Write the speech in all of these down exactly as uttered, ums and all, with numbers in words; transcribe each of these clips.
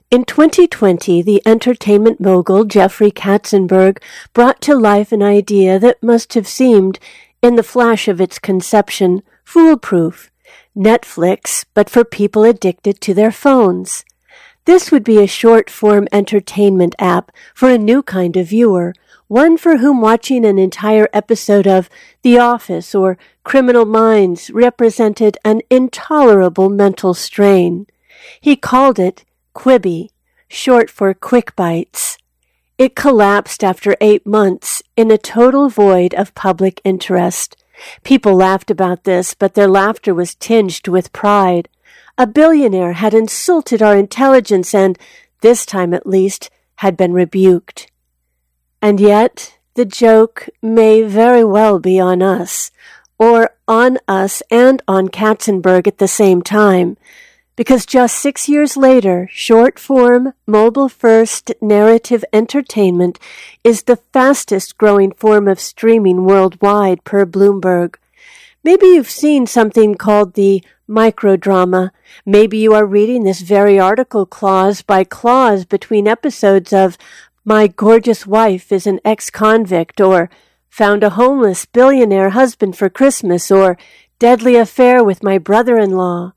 In twenty twenty, the entertainment mogul Jeffrey Katzenberg brought to life an idea that must have seemed, in the flash of its conception, foolproof. Netflix, but for people addicted to their phones. This would be a short-form entertainment app for a new kind of viewer, one for whom watching an entire episode of The Office or Criminal Minds represented an intolerable mental strain. He called it Quibi, short for Quick Bites. It collapsed after eight months in a total void of public interest. People laughed about this, but their laughter was tinged with pride. A billionaire had insulted our intelligence and, this time at least, had been rebuked. And yet, the joke may very well be on us, or on us and on Katzenberg at the same time, because just six years later, short-form, mobile-first narrative entertainment is the fastest-growing form of streaming worldwide per Bloomberg. Maybe you've seen something called the microdrama. Maybe you are reading this very article clause by clause between episodes of My Gorgeous Wife is an Ex-Convict, or Found a Homeless Billionaire Husband for Christmas, or Deadly Affair with My Brother-in-Law.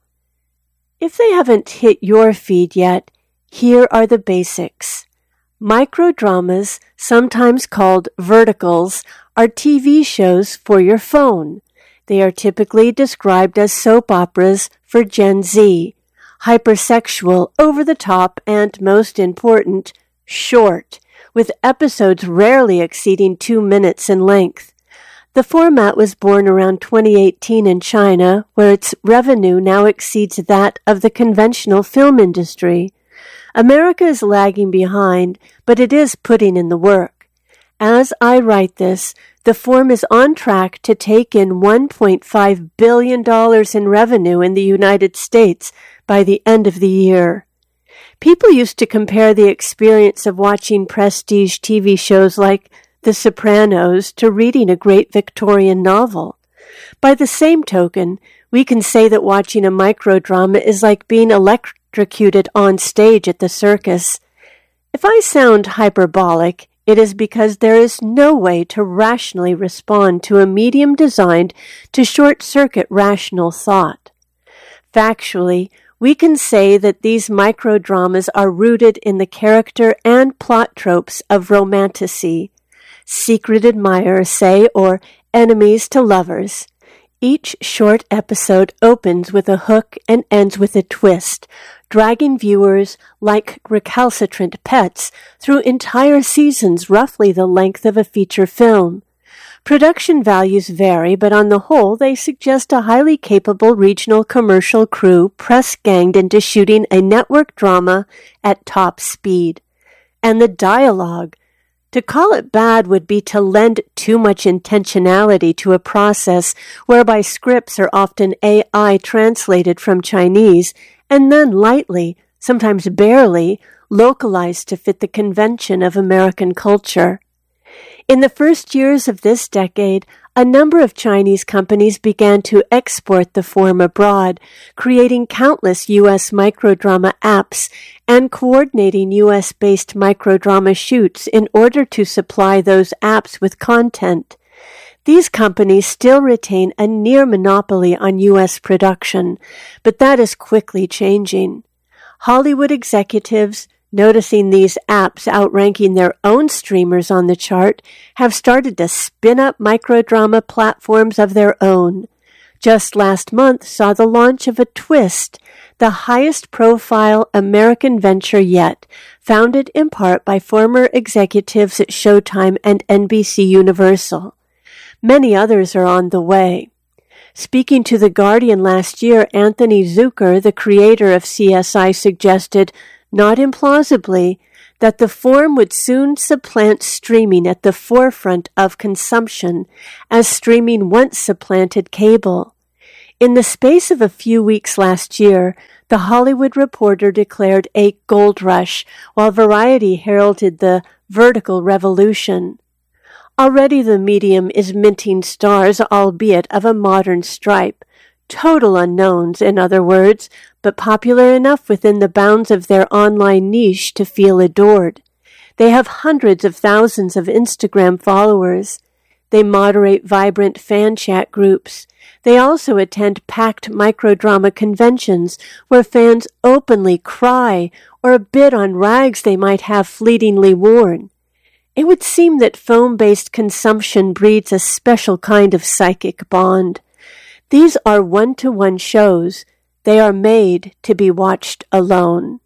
If they haven't hit your feed yet, here are the basics. Microdramas, sometimes called verticals, are T V shows for your phone. They are typically described as soap operas for Gen Z, hypersexual, over-the-top, and, most important, short, with episodes rarely exceeding two minutes in length. The format was born around twenty eighteen in China, where its revenue now exceeds that of the conventional film industry. America is lagging behind, but it is putting in the work. As I write this, the form is on track to take in one point five billion dollars in revenue in the United States by the end of the year. People used to compare the experience of watching prestige T V shows like The Sopranos to reading a great Victorian novel. By the same token, we can say that watching a microdrama is like being electrocuted on stage at the circus. If I sound hyperbolic, it is because there is no way to rationally respond to a medium designed to short-circuit rational thought. Factually, we can say that these microdramas are rooted in the character and plot tropes of romantasy, secret admirers, say, or enemies to lovers. Each short episode opens with a hook and ends with a twist, dragging viewers like recalcitrant pets through entire seasons roughly the length of a feature film. Production values vary, but on the whole they suggest a highly capable regional commercial crew press-ganged into shooting a network drama at top speed. And the dialogue. To call it bad would be to lend too much intentionality to a process whereby scripts are often A I translated from Chinese and then lightly, sometimes barely, localized to fit the convention of American culture. In the first years of this decade, a number of Chinese companies began to export the form abroad, creating countless U S microdrama apps and coordinating U S-based microdrama shoots in order to supply those apps with content. These companies still retain a near monopoly on U S production, but that is quickly changing. Hollywood executives, noticing these apps outranking their own streamers on the chart, have started to spin up microdrama platforms of their own. Just last month saw the launch of a Twist, the highest-profile American venture yet, founded in part by former executives at Showtime and N B C Universal. Many others are on the way. Speaking to The Guardian last year, Anthony Zucker, the creator of C S I, suggested, not implausibly, that the form would soon supplant streaming at the forefront of consumption, as streaming once supplanted cable. In the space of a few weeks last year, The Hollywood Reporter declared a gold rush, while Variety heralded the vertical revolution. Already the medium is minting stars, albeit of a modern stripe. Total unknowns, in other words, but popular enough within the bounds of their online niche to feel adored. They have hundreds of thousands of Instagram followers. They moderate vibrant fan chat groups. They also attend packed microdrama conventions where fans openly cry or bid on rags they might have fleetingly worn. It would seem that foam-based consumption breeds a special kind of psychic bond. These are one-to-one shows. They are made to be watched alone.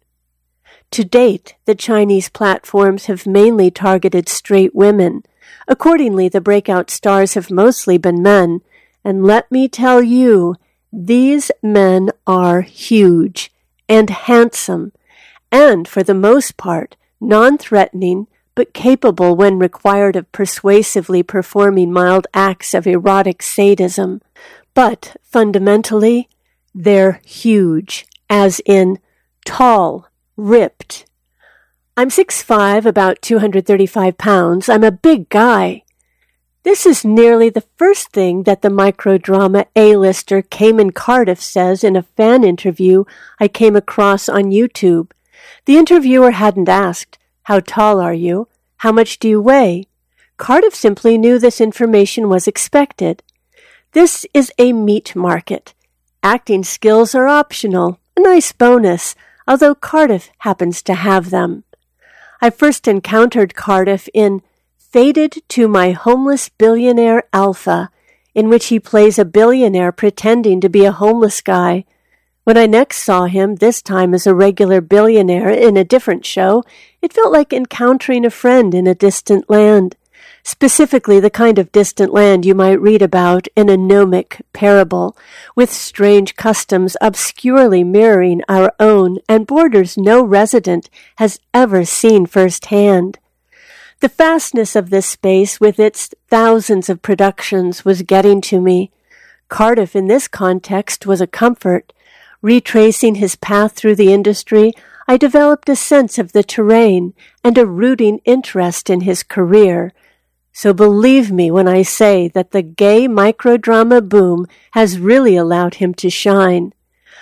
To date, the Chinese platforms have mainly targeted straight women. Accordingly, the breakout stars have mostly been men. And let me tell you, these men are huge and handsome, and for the most part, non-threatening, but capable when required of persuasively performing mild acts of erotic sadism. But fundamentally, they're huge, as in tall, ripped. I'm six foot five, about two hundred thirty-five pounds. I'm a big guy. This is nearly the first thing that the microdrama A-lister Cayman Cardiff says in a fan interview I came across on YouTube. The interviewer hadn't asked, "How tall are you? How much do you weigh?" Cardiff simply knew this information was expected. This is a meat market. Acting skills are optional, a nice bonus, although Cardiff happens to have them. I first encountered Cardiff in Fated to My Homeless Billionaire Alpha, in which he plays a billionaire pretending to be a homeless guy. When I next saw him, this time as a regular billionaire in a different show, it felt like encountering a friend in a distant land. Specifically the kind of distant land you might read about in a gnomic parable, with strange customs obscurely mirroring our own and borders no resident has ever seen firsthand. The vastness of this space with its thousands of productions was getting to me. Cardiff in this context was a comfort. Retracing his path through the industry, I developed a sense of the terrain and a rooting interest in his career. So believe me when I say that the gay microdrama boom has really allowed him to shine.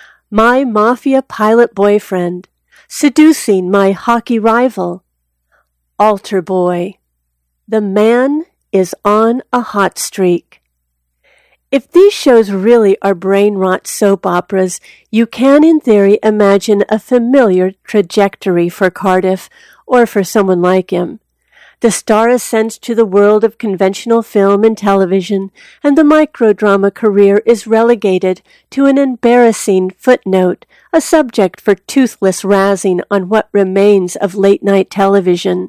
My mafia pilot boyfriend, seducing my hockey rival. Altar boy. The man is on a hot streak. If these shows really are brain-rot soap operas, you can in theory imagine a familiar trajectory for Cardiff, or for someone like him. The star ascends to the world of conventional film and television, and the microdrama career is relegated to an embarrassing footnote, a subject for toothless razzing on what remains of late-night television.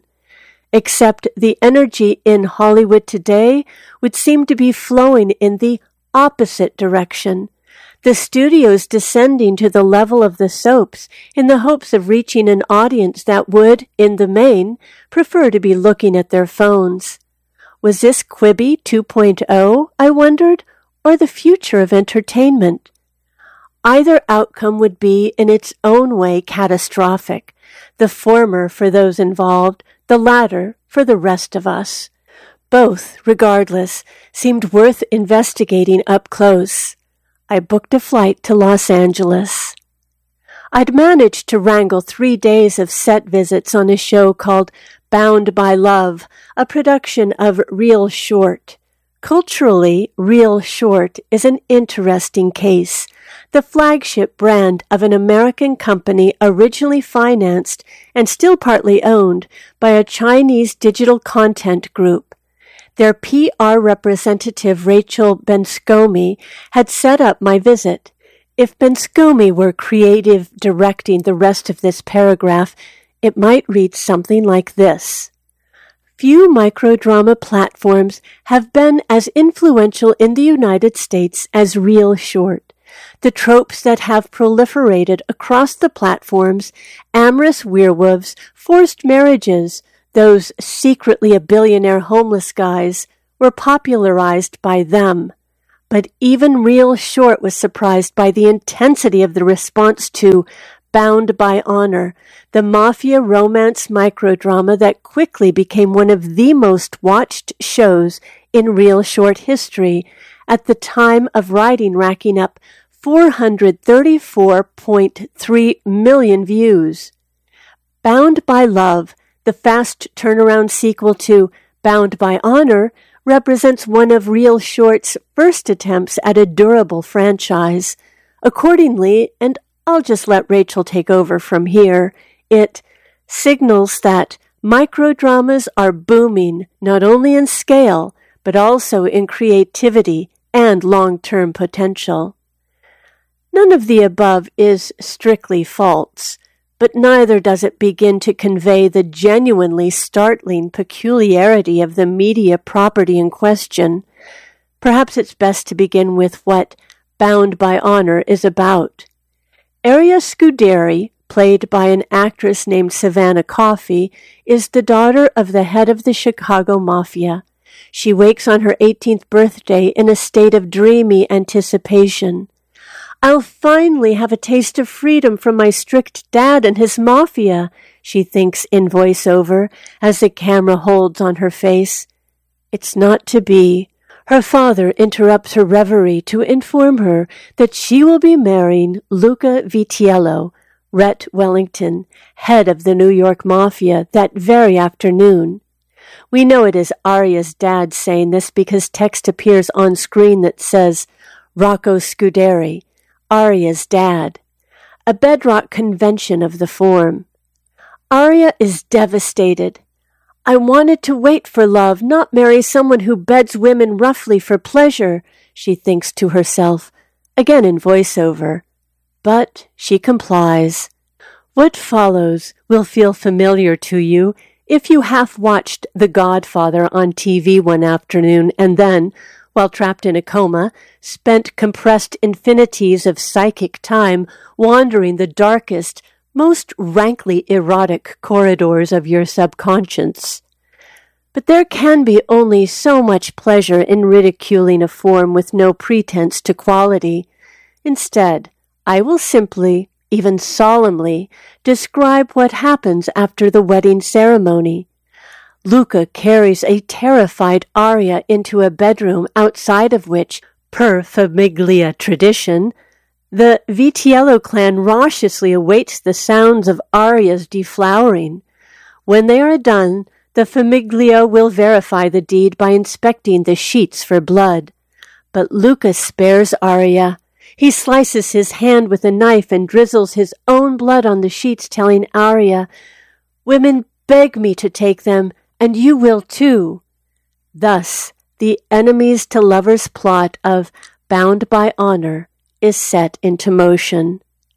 Except the energy in Hollywood today would seem to be flowing in the opposite direction. The studios descending to the level of the soaps in the hopes of reaching an audience that would, in the main, prefer to be looking at their phones. Was this Quibi two point oh, I wondered, or the future of entertainment? Either outcome would be in its own way catastrophic, the former for those involved, the latter for the rest of us. Both, regardless, seemed worth investigating up close. I booked a flight to Los Angeles. I'd managed to wrangle three days of set visits on a show called Bound by Love, a production of Real Short. Culturally, Real Short is an interesting case, the flagship brand of an American company originally financed and still partly owned by a Chinese digital content group. Their P R representative, Rachel Benscomi, had set up my visit. If Benscomi were creative directing the rest of this paragraph, it might read something like this. Few microdrama platforms have been as influential in the United States as Real Short. The tropes that have proliferated across the platforms, amorous werewolves, forced marriages, those secretly a billionaire homeless guys, were popularized by them. But even Real Short was surprised by the intensity of the response to Bound by Honor, the mafia romance microdrama that quickly became one of the most watched shows in Real Short history, at the time of writing racking up four hundred thirty-four point three million views. Bound by Love, the fast turnaround sequel to Bound by Honor, represents one of Real Short's first attempts at a durable franchise. Accordingly, and I'll just let Rachel take over from here, it signals that microdramas are booming not only in scale, but also in creativity and long-term potential. None of the above is strictly false, but neither does it begin to convey the genuinely startling peculiarity of the media property in question. Perhaps it's best to begin with what Bound by Honor is about. Aria Scuderi, played by an actress named Savannah Coffey, is the daughter of the head of the Chicago Mafia. She wakes on her eighteenth birthday in a state of dreamy anticipation. I'll finally have a taste of freedom from my strict dad and his mafia, she thinks in voiceover as the camera holds on her face. It's not to be. Her father interrupts her reverie to inform her that she will be marrying Luca Vitiello, Rhett Wellington, head of the New York Mafia, that very afternoon. We know it is Aria's dad saying this because text appears on screen that says, Rocco Scuderi, Aria's dad, a bedrock convention of the form. Aria is devastated. I wanted to wait for love, not marry someone who beds women roughly for pleasure, she thinks to herself, again in voiceover. But she complies. What follows will feel familiar to you if you half-watched The Godfather on T V one afternoon and then, while trapped in a coma, spent compressed infinities of psychic time wandering the darkest, most rankly erotic corridors of your subconscious. But there can be only so much pleasure in ridiculing a form with no pretense to quality. Instead, I will simply, even solemnly, describe what happens after the wedding ceremony. Luca carries a terrified Aria into a bedroom outside of which, per famiglia tradition, the Vitiello clan raucously awaits the sounds of Aria's deflowering. When they are done, the famiglia will verify the deed by inspecting the sheets for blood. But Luca spares Aria. He slices his hand with a knife and drizzles his own blood on the sheets, telling Aria, "Women beg me to take them, and you will too." Thus, the enemies to lovers plot of Bound by Honor is set into motion.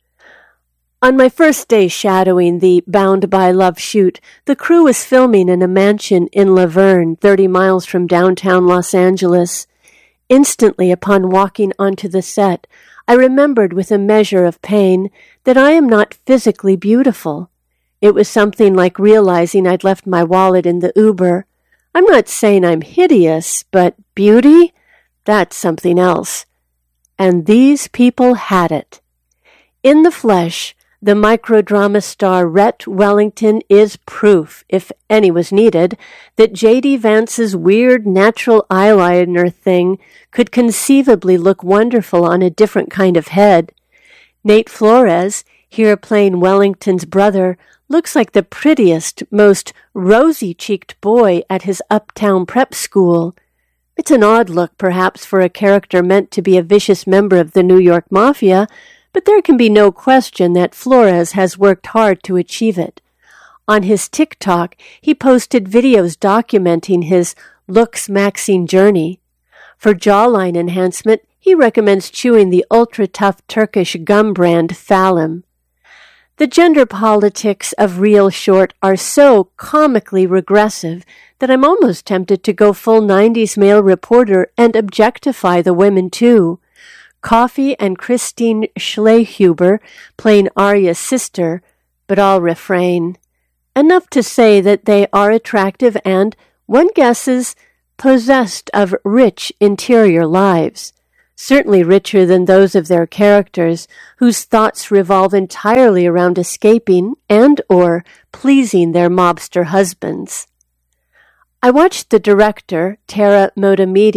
On my first day shadowing the Bound by Love shoot, the crew was filming in a mansion in Laverne, thirty miles from downtown Los Angeles. Instantly upon walking onto the set, I remembered with a measure of pain that I am not physically beautiful. It was something like realizing I'd left my wallet in the Uber. I'm not saying I'm hideous, but beauty? That's something else. And these people had it. In the flesh, the microdrama star Rhett Wellington is proof, if any was needed, that J D. Vance's weird natural eyeliner thing could conceivably look wonderful on a different kind of head. Nate Flores, here playing Wellington's brother, looks like the prettiest, most rosy-cheeked boy at his uptown prep school. It's an odd look, perhaps, for a character meant to be a vicious member of the New York Mafia, but there can be no question that Flores has worked hard to achieve it. On his TikTok, he posted videos documenting his looks-maxing journey. For jawline enhancement, he recommends chewing the ultra-tough Turkish gum brand Phalim. The gender politics of Real Short are so comically regressive that I'm almost tempted to go full nineties male reporter and objectify the women too. Coffey and Christine Schlehuber playing Aria's sister, but I'll refrain. Enough to say that they are attractive and, one guesses, possessed of rich interior lives. Certainly richer than those of their characters, whose thoughts revolve entirely around escaping and or pleasing their mobster husbands. I watched the director, Tara Modamedi,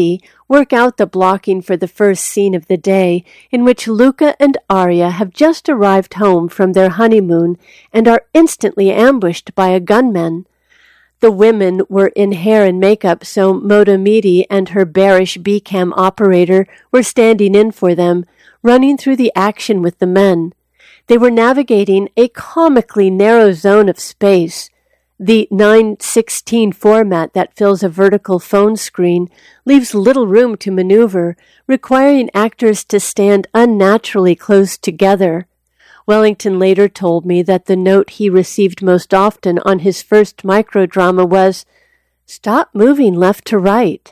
work out the blocking for the first scene of the day, in which Luca and Arya have just arrived home from their honeymoon and are instantly ambushed by a gunman. The women were in hair and makeup, so Motomedi and her bearish B-cam operator were standing in for them, running through the action with the men. They were navigating a comically narrow zone of space. The nine sixteen format that fills a vertical phone screen leaves little room to maneuver, requiring actors to stand unnaturally close together. Wellington later told me that the note he received most often on his first microdrama was, "Stop moving left to right."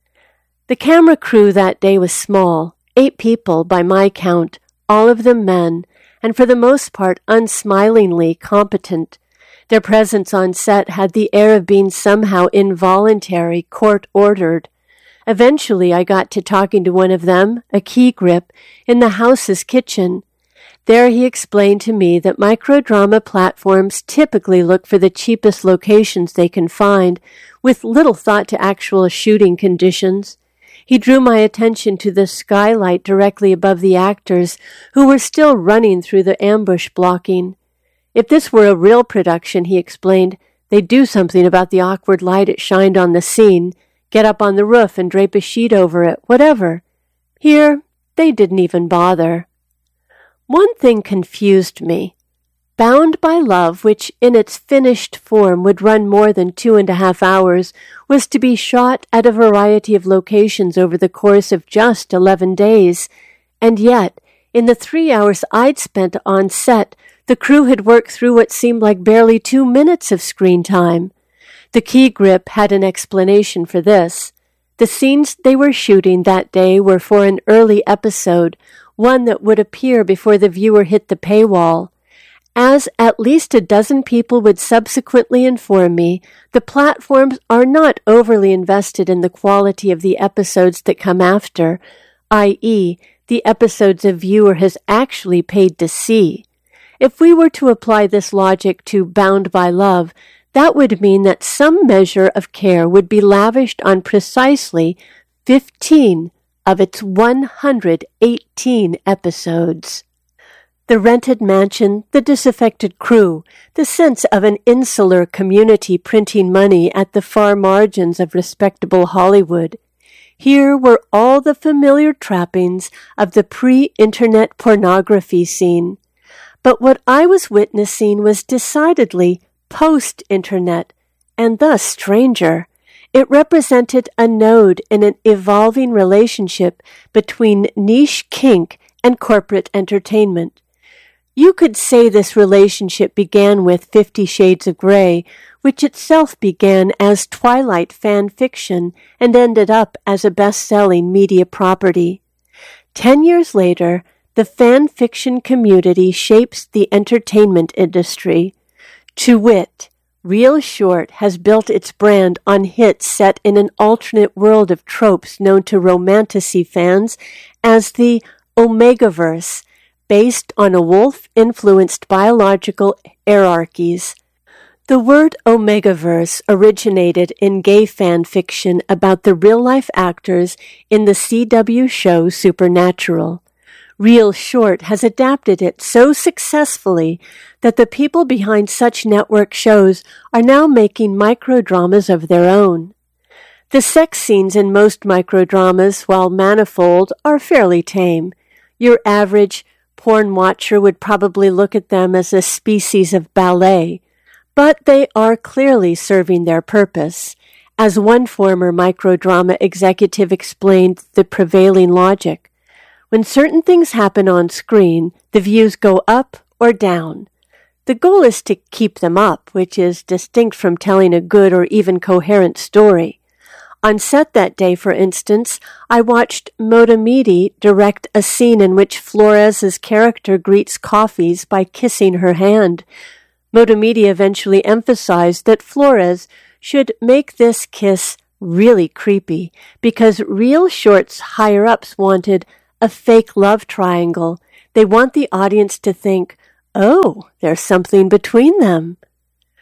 The camera crew that day was small, eight people by my count, all of them men, and for the most part unsmilingly competent. Their presence on set had the air of being somehow involuntary, court-ordered. Eventually I got to talking to one of them, a key grip, in the house's kitchen. There he explained to me that microdrama platforms typically look for the cheapest locations they can find, with little thought to actual shooting conditions. He drew my attention to the skylight directly above the actors, who were still running through the ambush blocking. If this were a real production, he explained, they'd do something about the awkward light it shined on the scene, get up on the roof and drape a sheet over it, whatever. Here, they didn't even bother. One thing confused me. Bound by Love, which in its finished form would run more than two and a half hours, was to be shot at a variety of locations over the course of just eleven days. And yet, in the three hours I'd spent on set, the crew had worked through what seemed like barely two minutes of screen time. The key grip had an explanation for this. The scenes they were shooting that day were for an early episode, one that would appear before the viewer hit the paywall. As at least a dozen people would subsequently inform me, the platforms are not overly invested in the quality of the episodes that come after, that is, the episodes a viewer has actually paid to see. If we were to apply this logic to Bound by Love, that would mean that some measure of care would be lavished on precisely fifteen of its one hundred eighteen episodes. The rented mansion, the disaffected crew, the sense of an insular community printing money at the far margins of respectable Hollywood. Here were all the familiar trappings of the pre-internet pornography scene. But what I was witnessing was decidedly post-internet, and thus stranger. It represented a node in an evolving relationship between niche kink and corporate entertainment. You could say this relationship began with Fifty Shades of Grey, which itself began as Twilight fan fiction and ended up as a best-selling media property. Ten years later, the fan fiction community shapes the entertainment industry. To wit, Real Short has built its brand on hits set in an alternate world of tropes known to romantasy fans as the Omegaverse, based on a wolf-influenced biological hierarchies. The word Omegaverse originated in gay fan fiction about the real-life actors in the C W show Supernatural. Real Short has adapted it so successfully that the people behind such network shows are now making microdramas of their own. The sex scenes in most microdramas, while manifold, are fairly tame. Your average porn watcher would probably look at them as a species of ballet, but they are clearly serving their purpose. As one former microdrama executive explained the prevailing logic, when certain things happen on screen, the views go up or down. The goal is to keep them up, which is distinct from telling a good or even coherent story. On set that day, for instance, I watched Motomedi direct a scene in which Flores's character greets Coffee's by kissing her hand. Motomedi eventually emphasized that Flores should make this kiss really creepy, because Real Short's higher-ups wanted a fake love triangle. They want the audience to think, oh, there's something between them.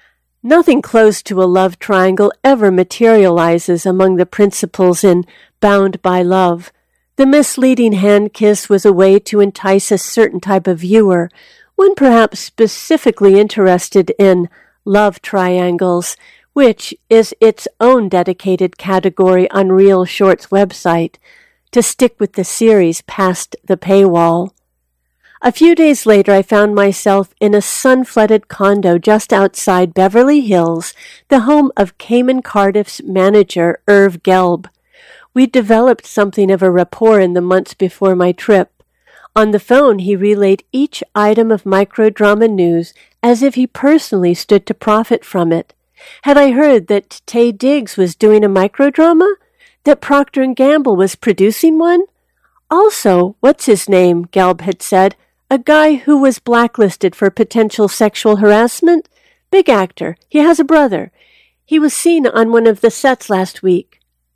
Nothing close to a love triangle ever materializes among the principals in Bound by Love. The misleading hand kiss was a way to entice a certain type of viewer, one perhaps specifically interested in love triangles, which is its own dedicated category on Reel Short's website, to stick with the series past the paywall. A few days later, I found myself in a sun-flooded condo just outside Beverly Hills, the home of Cayman Cardiff's manager, Irv Gelb. We developed something of a rapport in the months before my trip. On the phone, he relayed each item of microdrama news as if he personally stood to profit from it. Had I heard that Taye Diggs was doing a microdrama? That Procter and Gamble was producing one? Also, what's his name, Gelb had said, a guy who was blacklisted for potential sexual harassment? Big actor. He has a brother. He was seen on one of the sets last week.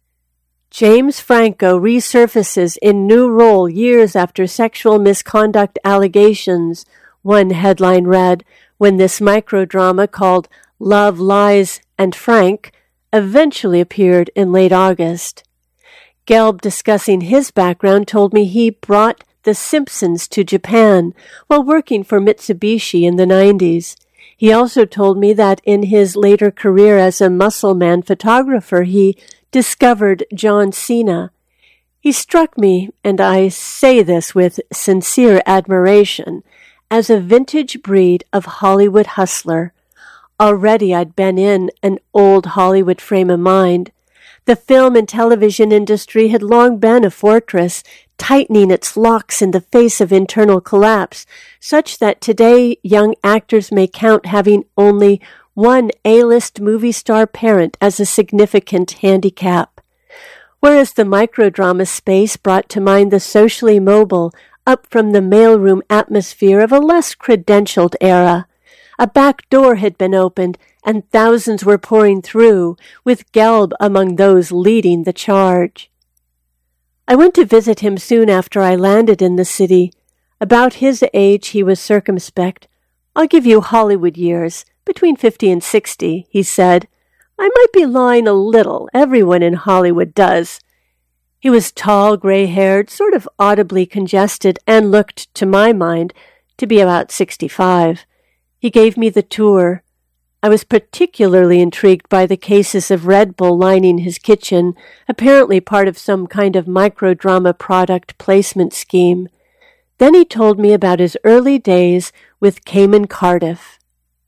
James Franco resurfaces in new role years after sexual misconduct allegations, one headline read, when this microdrama called Love, Lies, and Frank eventually appeared in late August. Gelb, discussing his background, told me he brought The Simpsons to Japan while working for Mitsubishi in the nineties. He also told me that in his later career as a muscle man photographer, he discovered John Cena. He struck me, and I say this with sincere admiration, as a vintage breed of Hollywood hustler. Already I'd been in an old Hollywood frame of mind. The film and television industry had long been a fortress, tightening its locks in the face of internal collapse, such that today young actors may count having only one A-list movie star parent as a significant handicap. Whereas the microdrama space brought to mind the socially mobile, up from the mailroom atmosphere of a less credentialed era. A back door had been opened, and thousands were pouring through, with Gelb among those leading the charge. I went to visit him soon after I landed in the city. About his age, he was circumspect. I'll give you Hollywood years, between fifty and sixty, he said. I might be lying a little. Everyone in Hollywood does. He was tall, gray-haired, sort of audibly congested, and looked, to my mind, to be about sixty-five. He gave me the tour. I was particularly intrigued by the cases of Red Bull lining his kitchen, apparently part of some kind of microdrama product placement scheme. Then he told me about his early days with Cayman Cardiff.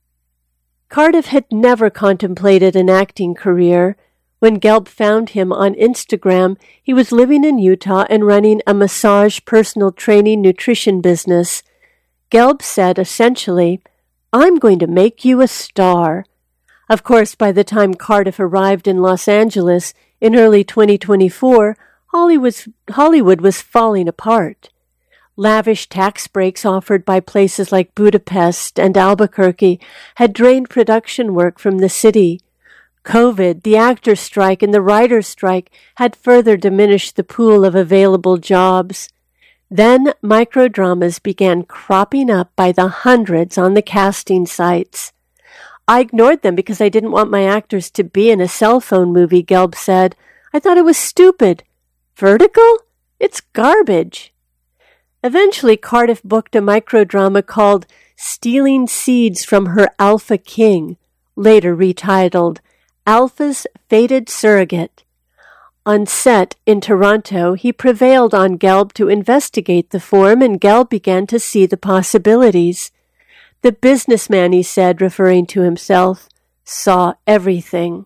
Cardiff had never contemplated an acting career. When Gelb found him on Instagram, he was living in Utah and running a massage personal training nutrition business. Gelb said, essentially, I'm going to make you a star. Of course, by the time Cardiff arrived in Los Angeles in early twenty twenty-four, Hollywood, Hollywood was falling apart. Lavish tax breaks offered by places like Budapest and Albuquerque had drained production work from the city. COVID, the actors' strike, and the writers' strike had further diminished the pool of available jobs. Then microdramas began cropping up by the hundreds on the casting sites. I ignored them because I didn't want my actors to be in a cell phone movie, Gelb said. I thought it was stupid. Vertical? It's garbage. Eventually, Cardiff booked a microdrama called Stealing Seeds from Her Alpha King, later retitled Alpha's Fated Surrogate. On set in Toronto, he prevailed on Gelb to investigate the form, and Gelb began to see the possibilities. The businessman, he said, referring to himself, saw everything.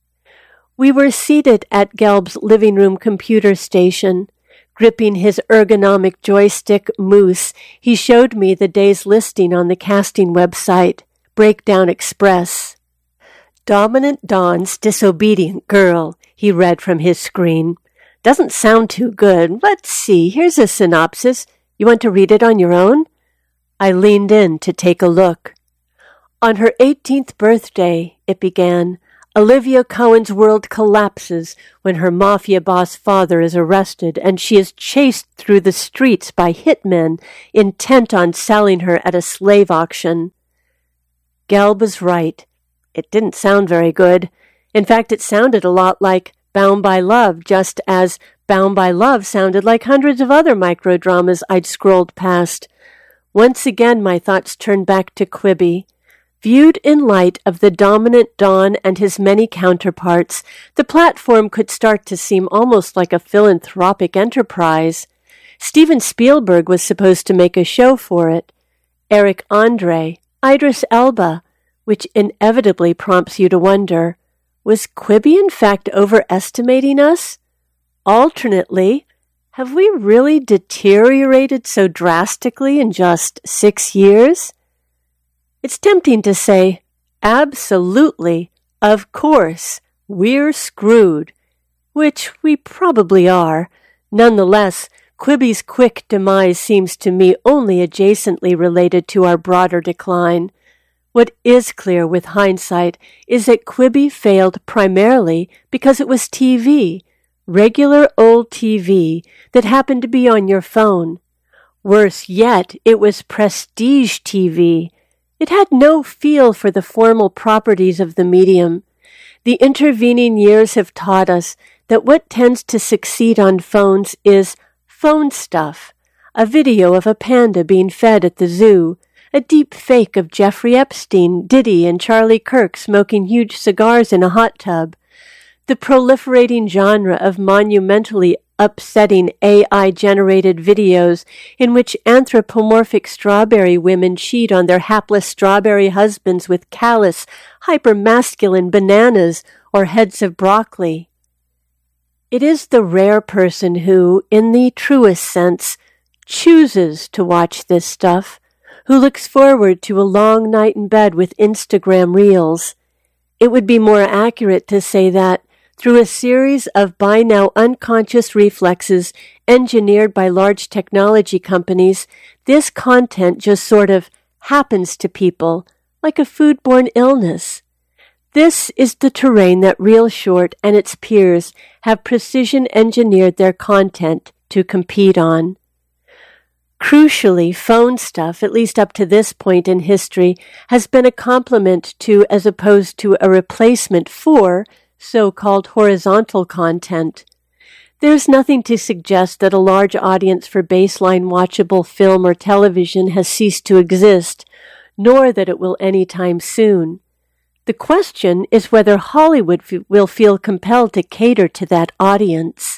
We were seated at Gelb's living room computer station. Gripping his ergonomic joystick Moose, he showed me the day's listing on the casting website, Breakdown Express. Dominant Dawn's disobedient girl, he read from his screen. Doesn't sound too good. Let's see, here's a synopsis. You want to read it on your own? I leaned in to take a look. On her eighteenth birthday, it began, Olivia Cohen's world collapses when her mafia boss father is arrested and she is chased through the streets by hitmen intent on selling her at a slave auction. Gelb was right. it didn't sound very good. In fact, it sounded a lot like Bound by Love, just as Bound by Love sounded like hundreds of other microdramas I'd scrolled past. Once again, my thoughts turned back to Quibi. Viewed in light of the dominant Don and his many counterparts, the platform could start to seem almost like a philanthropic enterprise. Steven Spielberg was supposed to make a show for it. Eric Andre, Idris Elba, which inevitably prompts you to wonder, was Quibi in fact overestimating us? Alternately, have we really deteriorated so drastically in just six years? It's tempting to say, absolutely, of course, we're screwed, which we probably are. Nonetheless, Quibi's quick demise seems to me only adjacently related to our broader decline. What is clear with hindsight is that Quibi failed primarily because it was T V, regular old T V that happened to be on your phone. Worse yet, it was prestige T V. It had no feel for the formal properties of the medium. The intervening years have taught us that what tends to succeed on phones is phone stuff, a video of a panda being fed at the zoo, a deep fake of Jeffrey Epstein, Diddy, and Charlie Kirk smoking huge cigars in a hot tub, the proliferating genre of monumentally upsetting A I-generated videos in which anthropomorphic strawberry women cheat on their hapless strawberry husbands with callous, hyper-masculine bananas or heads of broccoli. It is the rare person who, in the truest sense, chooses to watch this stuff, who looks forward to a long night in bed with Instagram Reels. It would be more accurate to say that, through a series of by now unconscious reflexes engineered by large technology companies, this content just sort of happens to people, like a foodborne illness. This is the terrain that ReelShort and its peers have precision engineered their content to compete on. Crucially, phone stuff, at least up to this point in history, has been a complement to, as opposed to a replacement for, so-called horizontal content. There's nothing to suggest that a large audience for baseline watchable film or television has ceased to exist, nor that it will anytime soon. The question is whether Hollywood f- will feel compelled to cater to that audience.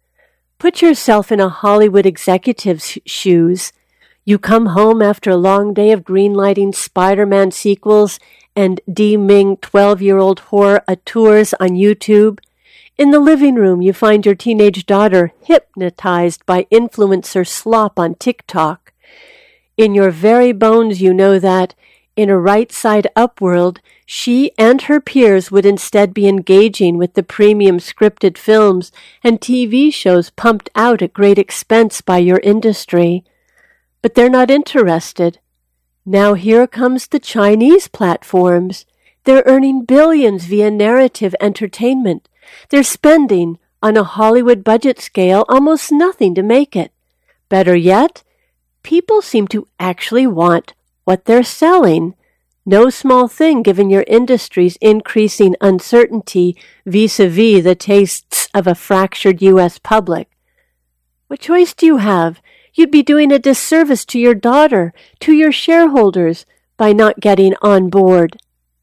Put yourself in a Hollywood executive's shoes. You come home after a long day of greenlighting Spider-Man sequels and deeming twelve-year-old horror auteurs on YouTube. In the living room, you find your teenage daughter hypnotized by influencer slop on TikTok. In your very bones, you know that, in a right-side-up world, she and her peers would instead be engaging with the premium scripted films and T V shows pumped out at great expense by your industry. But they're not interested. Now here comes the Chinese platforms. They're earning billions via narrative entertainment. They're spending, on a Hollywood budget scale, almost nothing to make it. Better yet, people seem to actually want what they're selling. No small thing given your industry's increasing uncertainty vis-a-vis the tastes of a fractured U S public. What choice do you have? You'd be doing a disservice to your daughter, to your shareholders, by not getting on board.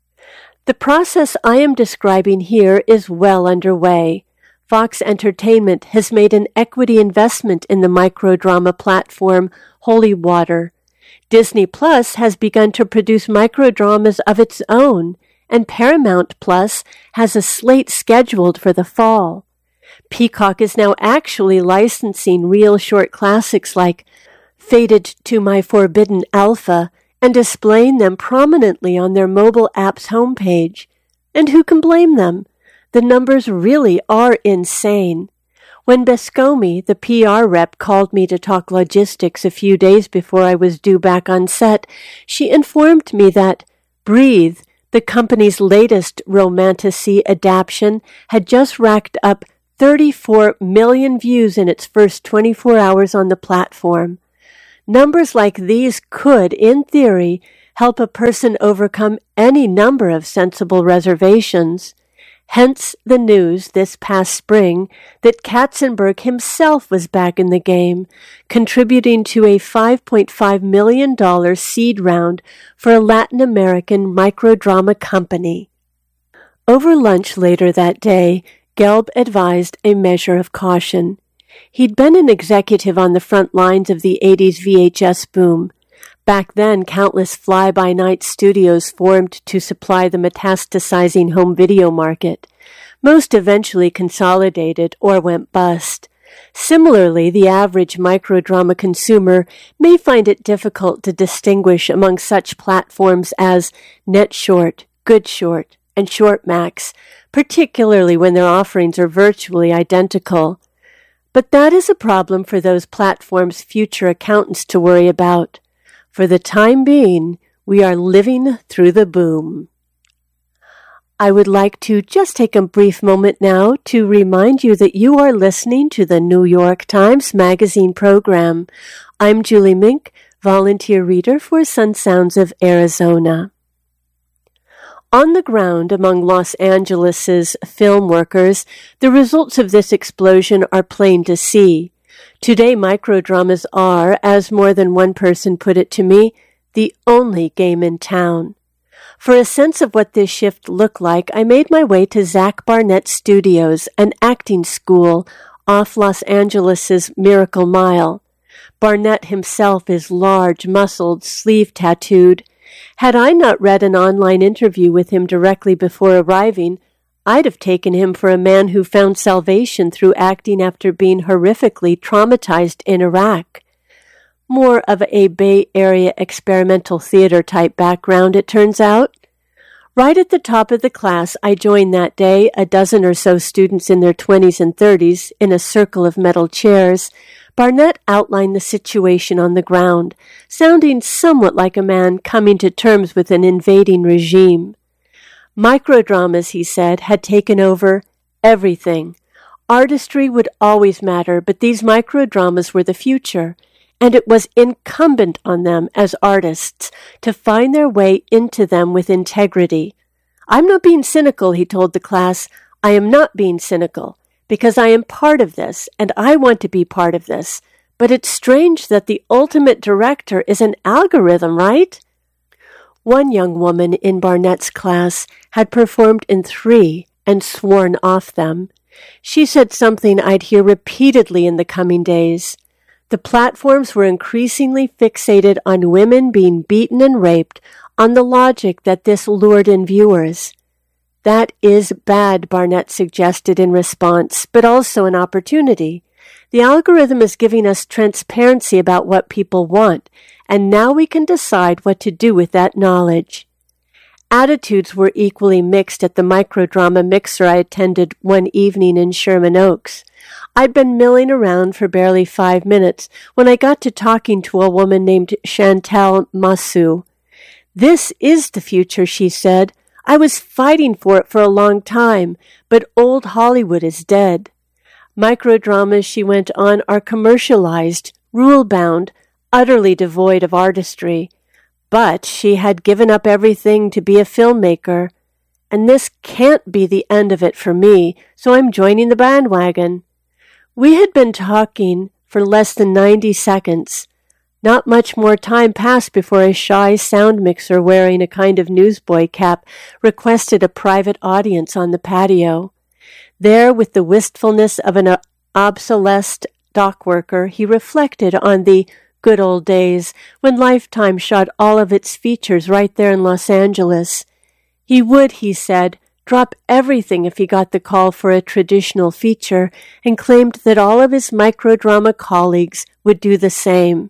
The process I am describing here is well underway. Fox Entertainment has made an equity investment in the microdrama platform Holy Water. Disney Plus has begun to produce microdramas of its own, and Paramount Plus has a slate scheduled for the fall. Peacock is now actually licensing real short classics like Fated to My Forbidden Alpha and displaying them prominently on their mobile app's homepage. And who can blame them? The numbers really are insane. When Bescomi, the P R rep, called me to talk logistics a few days before I was due back on set, she informed me that Breathe, the company's latest romantasy adaptation, had just racked up thirty-four million views in its first twenty-four hours on the platform. Numbers like these could, in theory, help a person overcome any number of sensible reservations. Hence the news this past spring that Katzenberg himself was back in the game, contributing to a five point five million dollars seed round for a Latin American microdrama company. Over lunch later that day, Gelb advised a measure of caution. He'd been an executive on the front lines of the eighties V H S boom. Back then, countless fly-by-night studios formed to supply the metastasizing home video market. Most eventually consolidated or went bust. Similarly, the average microdrama consumer may find it difficult to distinguish among such platforms as NetShort, GoodShort, and ShortMax, particularly when their offerings are virtually identical. But that is a problem for those platforms' future accountants to worry about. For the time being, we are living through the boom. I would like to just take a brief moment now to remind you that you are listening to the New York Times Magazine program. I'm Julie Mink, volunteer reader for Sun Sounds of Arizona. On the ground among Los Angeles' film workers, the results of this explosion are plain to see. Today, microdramas are, as more than one person put it to me, the only game in town. For a sense of what this shift looked like, I made my way to Zach Barnett Studios, an acting school off Los Angeles' Miracle Mile. Barnett himself is large, muscled, sleeve-tattooed. Had I not read an online interview with him directly before arriving, I'd have taken him for a man who found salvation through acting after being horrifically traumatized in Iraq. More of a Bay Area experimental theater type background, it turns out. Right at the top of the class I joined that day, a dozen or so students in their twenties and thirties, in a circle of metal chairs. Barnett outlined the situation on the ground, sounding somewhat like a man coming to terms with an invading regime. Microdramas, he said, had taken over everything. Artistry would always matter, but these microdramas were the future, and it was incumbent on them as artists to find their way into them with integrity. I'm not being cynical, he told the class. I am not being cynical, because I am part of this, and I want to be part of this. But it's strange that the ultimate director is an algorithm, right? One young woman in Barnett's class had performed in three and sworn off them. She said something I'd hear repeatedly in the coming days. The platforms were increasingly fixated on women being beaten and raped on the logic that this lured in viewers. That is bad, Barnett suggested in response, but also an opportunity. The algorithm is giving us transparency about what people want, and now we can decide what to do with that knowledge. Attitudes were equally mixed at the microdrama mixer I attended one evening in Sherman Oaks. I'd been milling around for barely five minutes when I got to talking to a woman named Chantal Massou. This is the future, she said. I was fighting for it for a long time, but old Hollywood is dead. Microdramas, she went on, are commercialized, rule-bound, utterly devoid of artistry. But she had given up everything to be a filmmaker, and this can't be the end of it for me, so I'm joining the bandwagon. We had been talking for less than ninety seconds. Not much more time passed before a shy sound mixer wearing a kind of newsboy cap requested a private audience on the patio. There, with the wistfulness of an obsolesced dock worker, he reflected on the good old days when Lifetime shot all of its features right there in Los Angeles. He would, he said, drop everything if he got the call for a traditional feature, and claimed that all of his microdrama colleagues would do the same.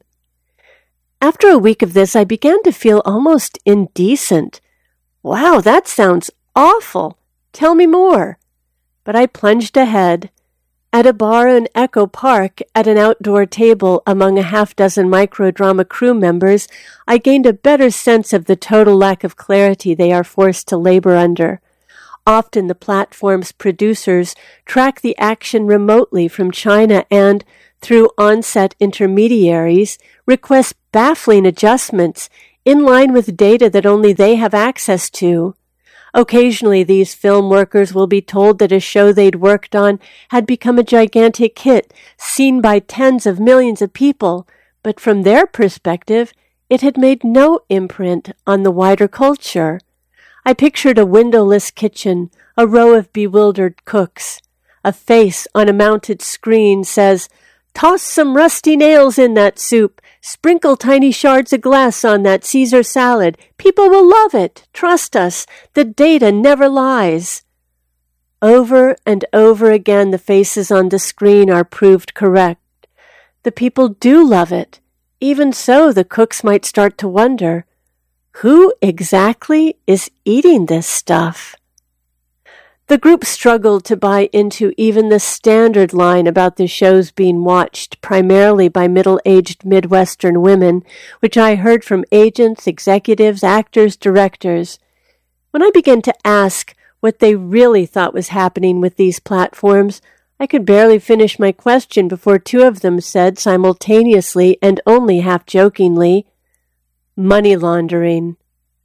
After a week of this, I began to feel almost indecent. Wow, that sounds awful. Tell me more. But I plunged ahead. At a bar in Echo Park, at an outdoor table among a half-dozen microdrama crew members, I gained a better sense of the total lack of clarity they are forced to labor under. Often the platform's producers track the action remotely from China and, through on-set intermediaries, request baffling adjustments in line with data that only they have access to. Occasionally, these film workers will be told that a show they'd worked on had become a gigantic hit, seen by tens of millions of people, but from their perspective, it had made no imprint on the wider culture. I pictured a windowless kitchen, a row of bewildered cooks. A face on a mounted screen says, "Toss some rusty nails in that soup. Sprinkle tiny shards of glass on that Caesar salad. People will love it. Trust us. The data never lies." Over and over again, the faces on the screen are proved correct. The people do love it. Even so, the cooks might start to wonder, who exactly is eating this stuff? The group struggled to buy into even the standard line about the shows being watched primarily by middle-aged Midwestern women, which I heard from agents, executives, actors, directors. When I began to ask what they really thought was happening with these platforms, I could barely finish my question before two of them said simultaneously and only half-jokingly, "Money laundering."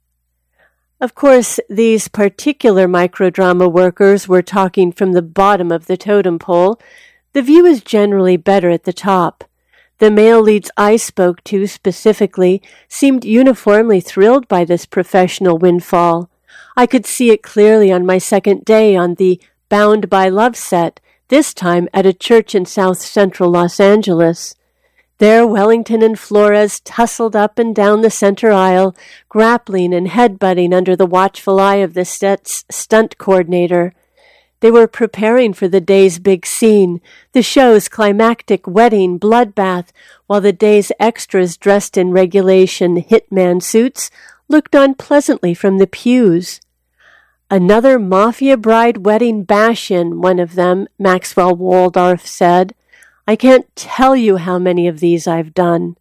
Of course, these particular microdrama workers were talking from the bottom of the totem pole. The view is generally better at the top. The male leads I spoke to specifically seemed uniformly thrilled by this professional windfall. I could see it clearly on my second day on the Bound by Love set, this time at a church in south central Los Angeles. There, Wellington and Flores tussled up and down the center aisle, grappling and headbutting under the watchful eye of the set's stunt coordinator. They were preparing for the day's big scene, the show's climactic wedding bloodbath, while the day's extras dressed in regulation hitman suits looked on pleasantly from the pews. "Another Mafia bride wedding bash-in," one of them, Maxwell Waldorf, said. "I can't tell you how many of these I've done."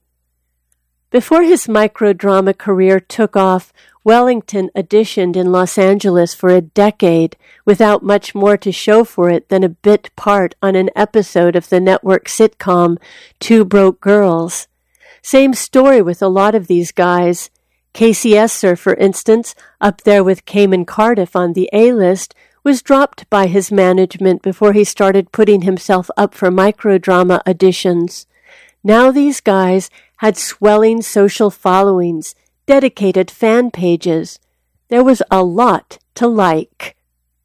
Before his microdrama career took off, Wellington auditioned in Los Angeles for a decade without much more to show for it than a bit part on an episode of the network sitcom Two Broke Girls. Same story with a lot of these guys. Casey Esser, for instance, up there with Cayman Cardiff on the A-list, was dropped by his management before he started putting himself up for microdrama auditions. Now these guys had swelling social followings, dedicated fan pages. There was a lot to like.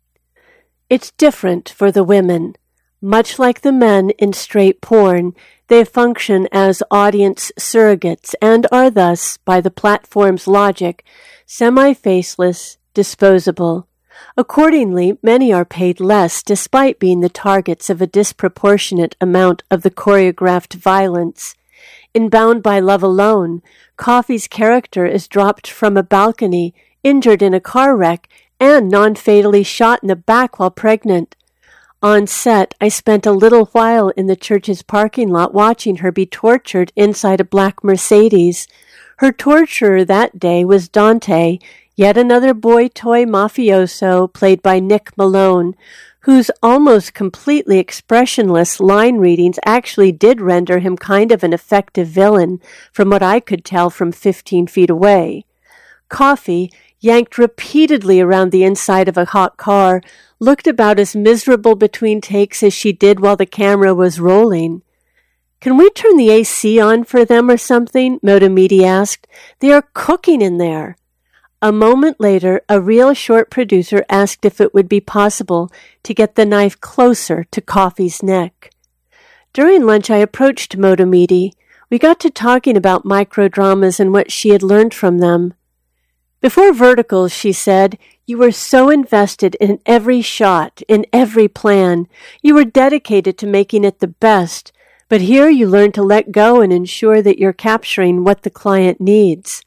It's different for the women. Much like the men in straight porn, they function as audience surrogates and are thus, by the platform's logic, semi-faceless, disposable. Accordingly, many are paid less despite being the targets of a disproportionate amount of the choreographed violence. In Bound by Love alone, Coffey's character is dropped from a balcony, injured in a car wreck, and non-fatally shot in the back while pregnant. On set, I spent a little while in the church's parking lot watching her be tortured inside a black Mercedes. Her torturer that day was Dante, yet another boy toy mafioso played by Nick Malone, whose almost completely expressionless line readings actually did render him kind of an effective villain, from what I could tell from fifteen feet away. Coffey, yanked repeatedly around the inside of a hot car, looked about as miserable between takes as she did while the camera was rolling. "Can we turn the A C on for them or something?" Motomedi asked. "They are cooking in there." A moment later, a real short producer asked if it would be possible to get the knife closer to Coffey's neck. During lunch, I approached Motomedi. We got to talking about microdramas and what she had learned from them. "Before Verticals," she said, "you were so invested in every shot, in every plan. You were dedicated to making it the best. But here you learn to let go and ensure that you're capturing what the client needs."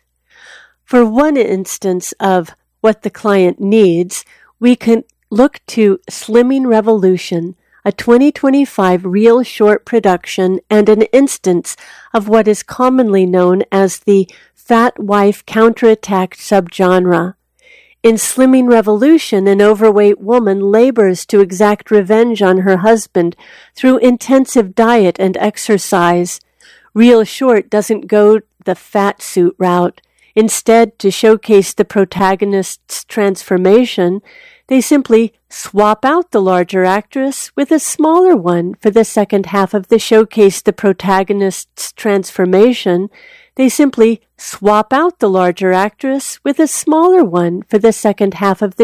For one instance of what the client needs, we can look to Slimming Revolution, a twenty twenty-five real short production and an instance of what is commonly known as the fat wife counterattack subgenre. In Slimming Revolution, an overweight woman labors to exact revenge on her husband through intensive diet and exercise. Real Short doesn't go the fat suit route. Instead, to showcase the protagonist's transformation, they simply swap out the larger actress with a smaller one for the second half of the showcase the protagonist's transformation. They simply swap out the larger actress with a smaller one for the second half of the